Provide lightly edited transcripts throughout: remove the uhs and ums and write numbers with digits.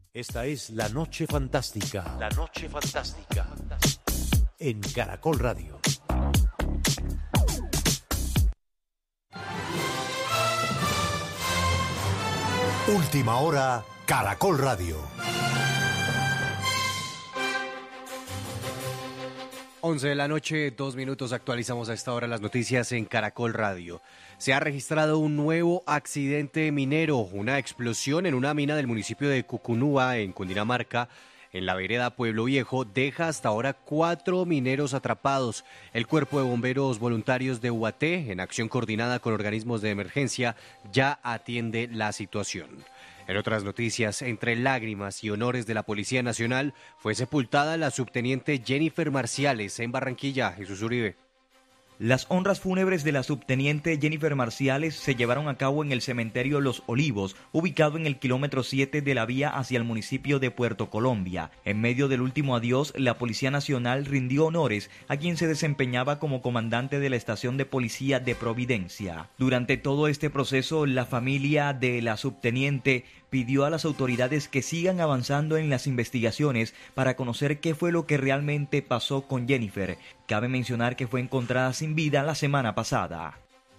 Esta es La Noche Fantástica. La Noche Fantástica. En Caracol Radio. Última hora, Caracol Radio. 11 de la noche, 2 minutos, actualizamos a esta hora las noticias en Caracol Radio. Se ha registrado un nuevo accidente minero, una explosión en una mina del municipio de Cucunúa, en Cundinamarca, en la vereda Pueblo Viejo, deja hasta ahora 4 mineros atrapados. El Cuerpo de Bomberos Voluntarios de Ubaté, en acción coordinada con organismos de emergencia, ya atiende la situación. En otras noticias, entre lágrimas y honores de la Policía Nacional, fue sepultada la subteniente Jennifer Marciales en Barranquilla. Jesús Uribe. Las honras fúnebres de la subteniente Jennifer Marciales se llevaron a cabo en el cementerio Los Olivos, ubicado en el kilómetro 7 de la vía hacia el municipio de Puerto Colombia. En medio del último adiós, la Policía Nacional rindió honores a quien se desempeñaba como comandante de la estación de policía de Providencia. Durante todo este proceso, la familia de la subteniente pidió a las autoridades que sigan avanzando en las investigaciones para conocer qué fue lo que realmente pasó con Jennifer. Cabe mencionar que fue encontrada sin vida la semana pasada.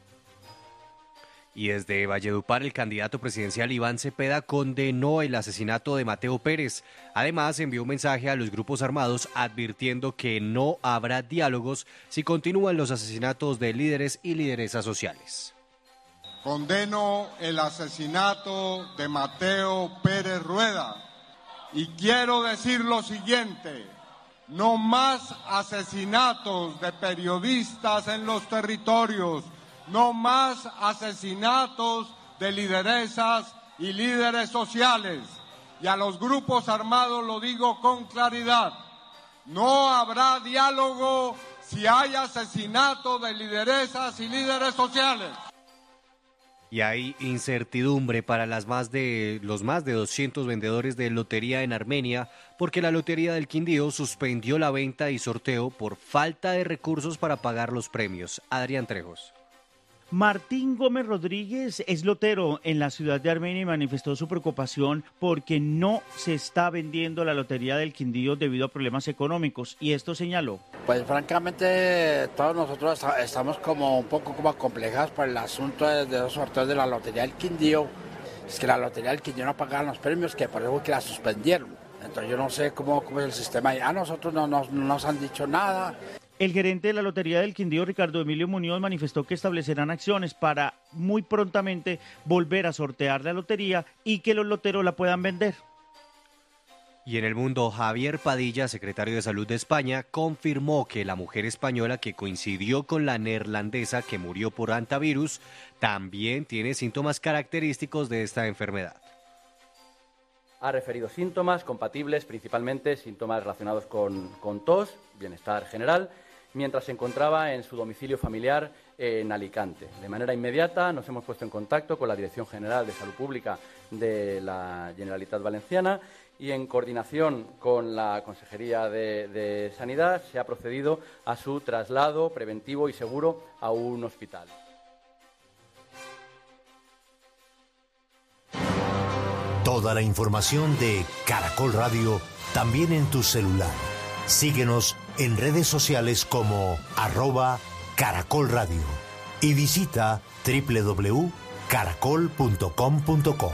Y desde Valledupar, el candidato presidencial Iván Cepeda condenó el asesinato de Mateo Pérez. Además, envió un mensaje a los grupos armados advirtiendo que no habrá diálogos si continúan los asesinatos de líderes y lideresas sociales. Condeno el asesinato de Mateo Pérez Rueda y quiero decir lo siguiente: no más asesinatos de periodistas en los territorios, no más asesinatos de lideresas y líderes sociales. Y a los grupos armados lo digo con claridad: no habrá diálogo si hay asesinato de lideresas y líderes sociales. Y hay incertidumbre para los más de 200 vendedores de lotería en Armenia, porque la Lotería del Quindío suspendió la venta y sorteo por falta de recursos para pagar los premios. Adrián Trejos. Martín Gómez Rodríguez es lotero en la ciudad de Armenia y manifestó su preocupación porque no se está vendiendo la Lotería del Quindío debido a problemas económicos, y esto señaló. Pues francamente todos nosotros estamos como un poco como acomplejados por el asunto de los sorteos de la Lotería del Quindío. Es que la Lotería del Quindío no pagaban los premios, que por eso que la suspendieron. Entonces yo no sé cómo es el sistema. A nosotros no nos han dicho nada. El gerente de la Lotería del Quindío, Ricardo Emilio Muñoz, manifestó que establecerán acciones para muy prontamente volver a sortear la lotería y que los loteros la puedan vender. Y en el mundo, Javier Padilla, secretario de Salud de España, confirmó que la mujer española que coincidió con la neerlandesa que murió por hantavirus también tiene síntomas característicos de esta enfermedad. Ha referido síntomas compatibles, principalmente síntomas relacionados con tos, bienestar general, mientras se encontraba en su domicilio familiar en Alicante. De manera inmediata nos hemos puesto en contacto con la Dirección General de Salud Pública de la Generalitat Valenciana y en coordinación con la Consejería de Sanidad se ha procedido a su traslado preventivo y seguro a un hospital. Toda la información de Caracol Radio también en tu celular. Síguenos en redes sociales como @Caracol Radio y visita www.caracol.com.co.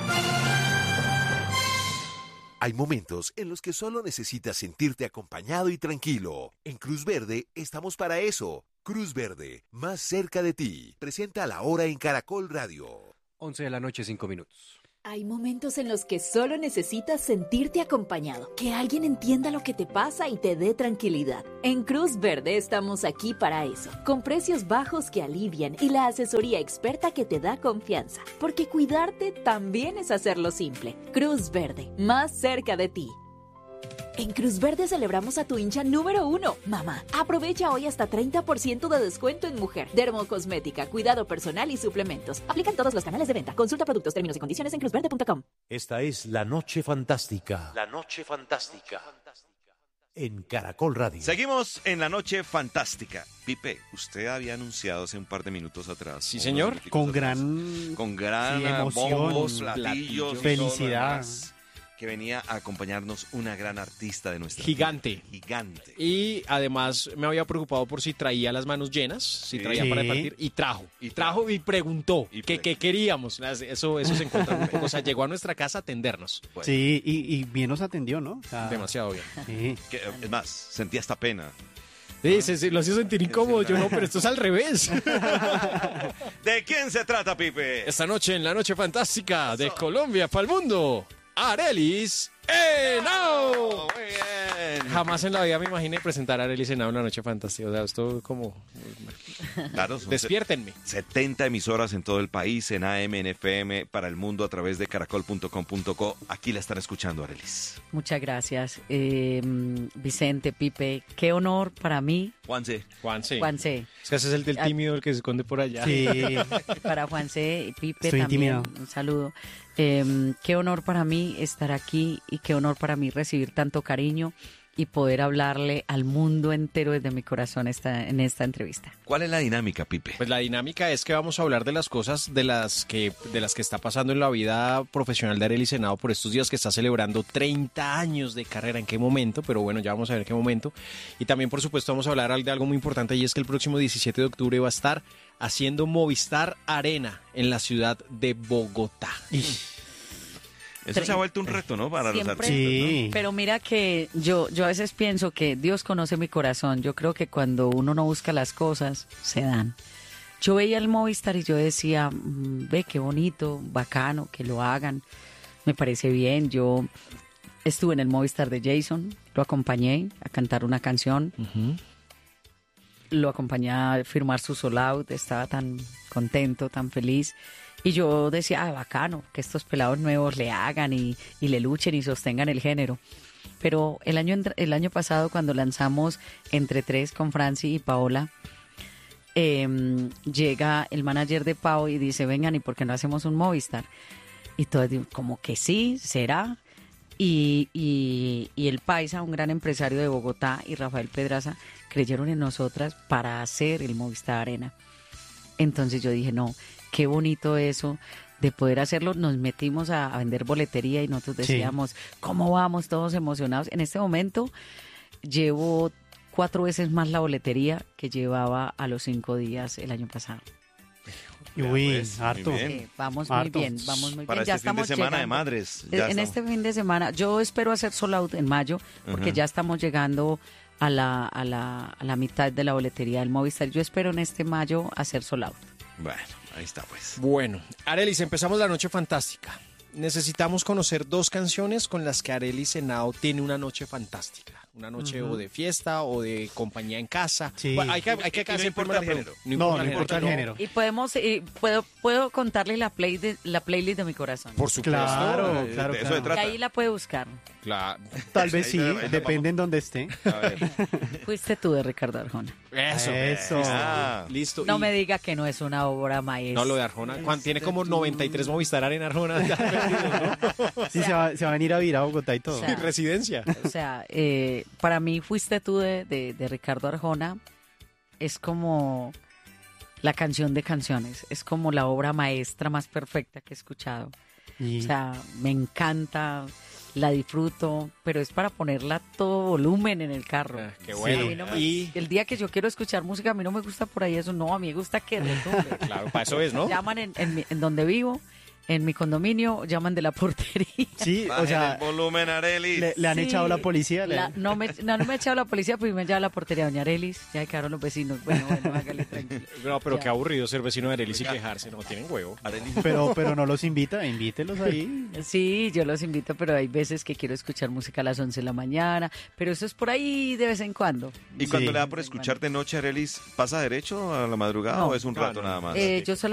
Hay momentos en los que solo necesitas sentirte acompañado y tranquilo. En Cruz Verde estamos para eso. Cruz Verde, más cerca de ti. Presenta La Hora en Caracol Radio. 11 de la noche, 5 minutos. Hay momentos en los que solo necesitas sentirte acompañado, que alguien entienda lo que te pasa y te dé tranquilidad. En Cruz Verde estamos aquí para eso, con precios bajos que alivian y la asesoría experta que te da confianza, porque cuidarte también es hacerlo simple. Cruz Verde, más cerca de ti. En Cruz Verde celebramos a tu hincha número 1, mamá. Aprovecha hoy hasta 30% de descuento en mujer, dermocosmética, cuidado personal y suplementos. Aplican todos los canales de venta. Consulta productos, términos y condiciones en cruzverde.com. Esta es La Noche Fantástica. La Noche Fantástica. En Caracol Radio. Seguimos en La Noche Fantástica. Pipe, usted había anunciado hace un par de minutos atrás. Sí, señor. Con gran emoción, bombos, platillos, felicidad. que venía a acompañarnos una gran artista de nuestra Gigante. tierra. Gigante. Y además me había preocupado por si traía las manos llenas, si traía para repartir, y trajo. Trajo y preguntó qué queríamos. Eso se encontró un poco. O sea, llegó a nuestra casa a atendernos. Bueno. Sí, y bien nos atendió, ¿no? O sea, demasiado bien. Sí. Es más, sentí hasta pena. Sí, lo hacía sentir incómodo. Yo no, pero esto es al revés. ¿De quién se trata, Pipe? Esta noche, en la Noche Fantástica de Colombia para el Mundo, Arelis Henao. Muy bien. Jamás en la vida me imaginé presentar a Arelis Henao en la Noche Fantástica. O sea, esto como... Claro, son despiértenme. 70 emisoras en todo el país, en AM, en FM, para el mundo a través de caracol.com.co. Aquí la están escuchando, Arelis. Muchas gracias. Vicente, Pipe, qué honor para mí. Juanse. Es que ese es el del tímido, el que se esconde por allá. Sí. Para Juanse y Pipe Estoy también, intimidado. un saludo. Qué honor para mí estar aquí y qué honor para mí recibir tanto cariño y poder hablarle al mundo entero desde mi corazón en esta entrevista. ¿Cuál es la dinámica, Pipe? Pues la dinámica es que vamos a hablar de las cosas de las que está pasando en la vida profesional de Arelis Henao por estos días, que está celebrando 30 años de carrera. ¿En qué momento? Pero bueno, ya vamos a ver en qué momento. Y también, por supuesto, vamos a hablar de algo muy importante, y es que el próximo 17 de octubre va a estar haciendo Movistar Arena en la ciudad de Bogotá. Eso se ha vuelto un reto, ¿no? Para Siempre, los artistas, ¿no? Pero mira que yo a veces pienso que Dios conoce mi corazón. Yo creo que cuando uno no busca las cosas, se dan. Yo veía el Movistar y yo decía, ve qué bonito, bacano, que lo hagan. Me parece bien. Yo estuve en el Movistar de Jason, lo acompañé a cantar una canción. Lo acompañé a firmar su sold out, estaba tan contento, tan feliz. Y yo decía, bacano, que estos pelados nuevos le hagan y le luchen y sostengan el género. Pero el año pasado, cuando lanzamos Entre Tres con Franci y Paola, llega el manager de Pau y dice, vengan, ¿y por qué no hacemos un Movistar? Y todos digo, como que sí, será. Y el Paisa, un gran empresario de Bogotá, y Rafael Pedraza creyeron en nosotras para hacer el Movistar Arena. Entonces yo dije, no, qué bonito eso de poder hacerlo. Nos metimos a vender boletería y nosotros decíamos, ¿cómo vamos? Todos emocionados. En este momento llevo 4 veces más la boletería que llevaba a los 5 días el año pasado. Uy, pues, harto. muy bien. Vamos Harto. muy bien, vamos muy Para bien. Ya este fin de estamos semana de llegando. madres. En este fin de semana, yo espero hacer sold out en mayo, porque ya estamos llegando a la mitad de la boletería del Movistar. Yo espero en este mayo hacer sold out. Bueno, ahí está pues. Bueno, Arelis, empezamos la Noche Fantástica. Necesitamos conocer 2 canciones con las que Arelis Henao tiene una noche fantástica. Una noche o de fiesta o de compañía en casa. Sí. Bueno, hay que no hacer importa primero el la género. pregunta. No importa el género. Y puedo contarle la playlist de mi corazón. Por supuesto. Claro, De claro. eso claro. se trata. Y ahí la puede buscar. Claro. Tal vez sí, Ahí la depende en dónde esté. A ver. Fuiste tú de Ricardo Arjona. Eso. Ah. Listo. No Y- me diga que no es una obra maestra. No, lo de Arjona. Tiene como 93 Movistar Arena Arjona. Ya perdido, ¿no? Sí, se va a venir a vivir a Bogotá y todo. O sea, Residencia. O sea, para mí Fuiste tú de Ricardo Arjona es como la canción de canciones, es como la obra maestra más perfecta que he escuchado. Y- O sea, me encanta, la disfruto, pero es para ponerla a todo volumen en el carro. Qué A bueno. mí no me- Y el día que yo quiero escuchar música, a mí no me gusta por ahí eso, no, a mí me gusta que retumbe. claro, para eso es, ¿no? Llaman en donde vivo, en mi condominio, llaman de la portería. Sí, o Bájale sea, el volumen, Arelis. le han Sí, echado la policía. no me ha echado la policía, pues me ha echado la portería. Doña Arelis, ya quedaron los vecinos. Bueno, hágale tranquilo. No, pero Ya. qué aburrido ser vecino de Arelis y quejarse. No, tienen huevo. Arelis. Pero no los invita, invítelos ahí. Sí, yo los invito, pero hay veces que quiero escuchar música a las 11 de la mañana, pero eso es por ahí de vez en cuando. ¿Y cuando Sí. le da por escuchar de noche, Arelis, pasa derecho a la madrugada No. o es un rato No, nada más? Yo